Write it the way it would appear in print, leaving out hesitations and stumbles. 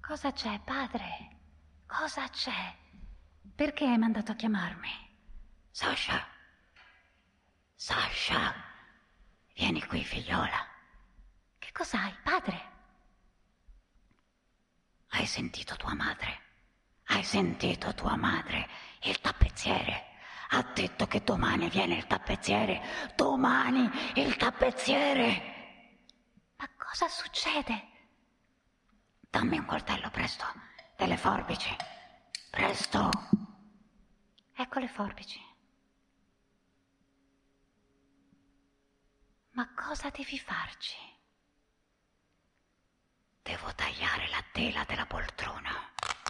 Cosa c'è, padre? Cosa c'è? Perché hai mandato a chiamarmi? Sasha, vieni qui, figliola. Che cos'hai, padre? Hai sentito tua madre? Hai sentito tua madre? Il tappezziere ha detto che domani viene il tappezziere. Domani il tappezziere. Ma cosa succede? Dammi un coltello, presto. Delle forbici. Presto. Ecco le forbici. Ma cosa devi farci? Devo tagliare la tela della poltrona.